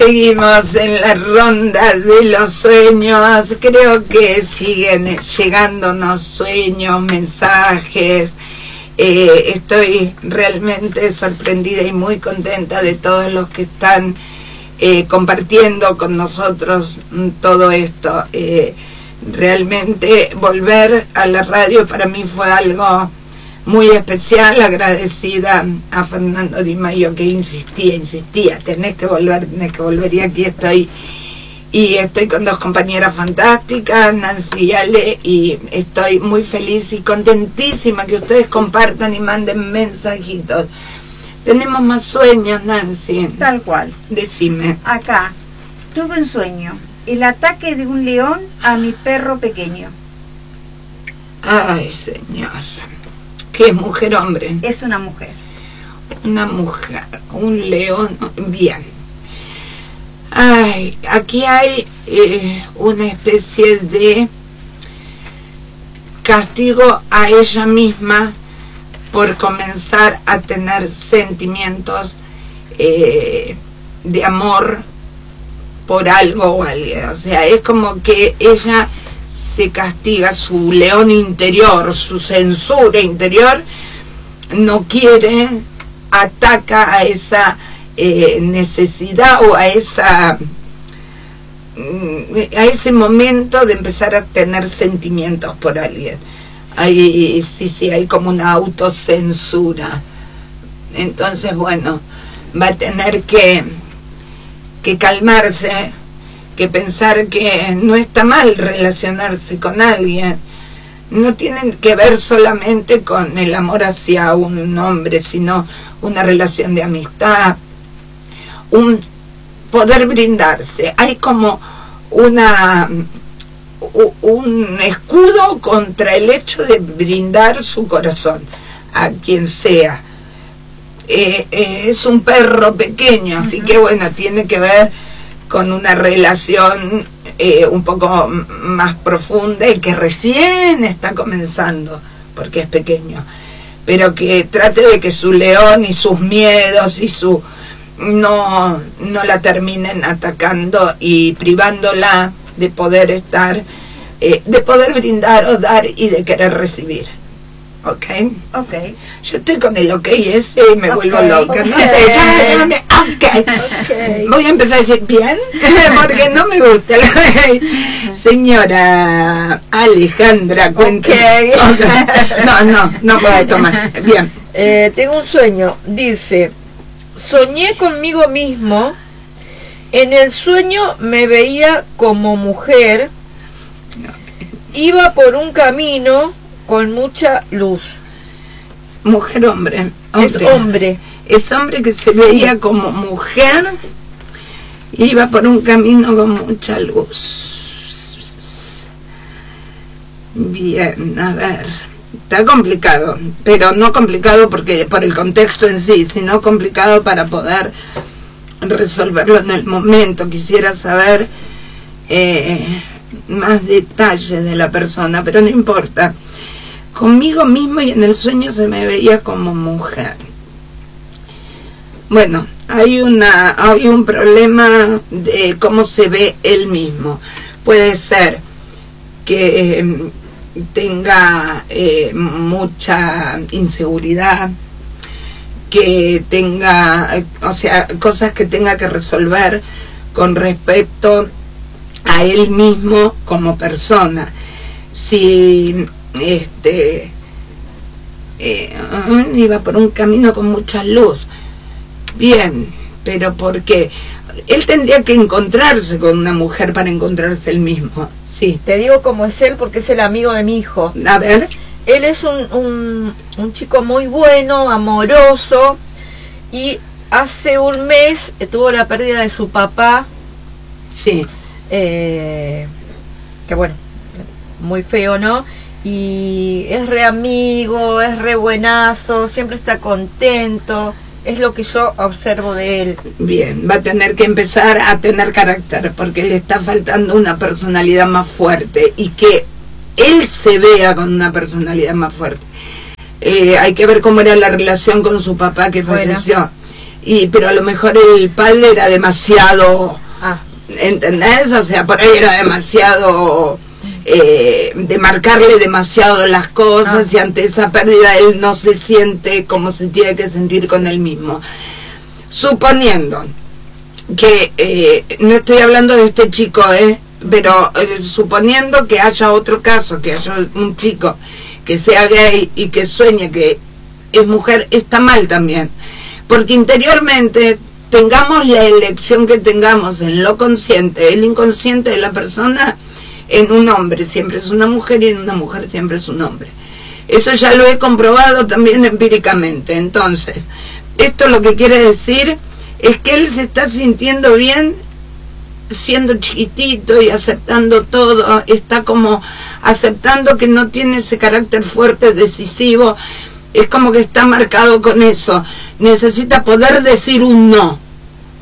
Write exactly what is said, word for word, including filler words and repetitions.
seguimos en la ronda de los sueños. Creo que siguen llegándonos sueños, mensajes. Eh, estoy realmente sorprendida y muy contenta de todos los que están eh, compartiendo con nosotros todo esto. Eh, realmente volver a la radio para mí fue algo muy especial. Agradecida a Fernando Di Maio, que insistía, insistía, tenés que volver, tenés que volver, y aquí estoy. Y estoy con dos compañeras fantásticas, Nancy y Ale, y estoy muy feliz y contentísima que ustedes compartan y manden mensajitos. Tenemos más sueños, Nancy. Tal cual. Decime. Acá, tuve un sueño, el ataque de un león a mi perro pequeño. Ay, señor. ¿Qué es mujer, hombre? Es una mujer. Una mujer, un león, bien. Ay, aquí hay eh, una especie de castigo a ella misma por comenzar a tener sentimientos eh, de amor por algo o alguien. O sea, es como que ella se castiga, su león interior, su censura interior, no quiere, ataca a esa eh, necesidad o a esa a ese momento de empezar a tener sentimientos por alguien. Hay, sí, sí, hay como una autocensura. Entonces, bueno, va a tener que, que calmarse, que pensar que no está mal relacionarse con alguien. No tienen que ver solamente con el amor hacia un hombre, sino una relación de amistad, un poder brindarse. Hay como una un escudo contra el hecho de brindar su corazón a quien sea. Eh, eh, es un perro pequeño, así que bueno, tiene que ver con una relación eh, un poco más profunda y que recién está comenzando, porque es pequeño, pero que trate de que su león y sus miedos y su no, no la terminen atacando y privándola de poder estar, eh, de poder brindar o dar y de querer recibir. ¿Ok? Ok. Yo estoy con el ok ese y me Okay, vuelvo loca. okay. No sé, ya, ya me, okay. Okay. Voy a empezar a decir bien, porque no me gusta. Señora Alejandra, cuéntame. Okay. No, no, no puedo más. Bien. Eh, tengo un sueño. Dice: soñé conmigo mismo. En el sueño me veía como mujer. Iba por un camino con mucha luz. Mujer, hombre, hombre. Es hombre. Es hombre que se veía como mujer. Iba por un camino con mucha luz. Bien, a ver. Está complicado, pero no complicado porque por el contexto en sí, sino complicado para poder resolverlo en el momento. Quisiera saber eh, más detalles de la persona, pero no importa. Conmigo mismo, y en el sueño se me veía como mujer. Bueno, hay una hay un problema de cómo se ve él mismo. Puede ser que eh, tenga eh, mucha inseguridad, que tenga, o sea, cosas que tenga que resolver con respecto a él mismo como persona. Si este eh, iba por un camino con mucha luz, bien, pero porque él tendría que encontrarse con una mujer para encontrarse él mismo. Sí. Te digo cómo es él porque es el amigo de mi hijo. A ver. Él es un, un, un chico muy bueno, amoroso, y hace un mes tuvo la pérdida de su papá. Sí. Eh, que bueno, muy feo, ¿no? Y es re amigo, es re buenazo, siempre está contento. Es lo que yo observo de él. Bien, va a tener que empezar a tener carácter, porque le está faltando una personalidad más fuerte, y que él se vea con una personalidad más fuerte. Eh, hay que ver cómo era la relación con su papá que falleció. Bueno. y pero a lo mejor el padre era demasiado, Ah. ¿entendés? O sea, por ahí era demasiado, eh, de marcarle demasiado las cosas, Ah. y ante esa pérdida él no se siente como se tiene que sentir con él mismo. Suponiendo que, eh, no estoy hablando de este chico, eh, pero eh, suponiendo que haya otro caso, que haya un chico que sea gay y que sueñe que es mujer, está mal también, porque interiormente, tengamos la elección que tengamos en lo consciente, el inconsciente de la persona, en un hombre siempre es una mujer y en una mujer siempre es un hombre. Eso ya lo he comprobado también empíricamente. Entonces, esto lo que quiere decir es que él se está sintiendo bien siendo chiquitito y aceptando todo, está como aceptando que no tiene ese carácter fuerte, decisivo, es como que está marcado con eso, necesita poder decir un no,